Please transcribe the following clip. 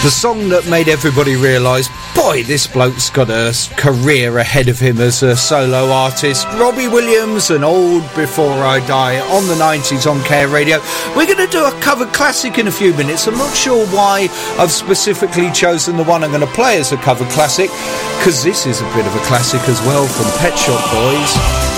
The song that made everybody realise, boy, this bloke's got a career ahead of him as a solo artist. Robbie Williams and Old Before I Die on the 90s on Care Radio. We're going to do a cover classic in a few minutes. I'm not sure why I've specifically chosen the one I'm going to play as a cover classic, because this is a bit of a classic as well from Pet Shop Boys.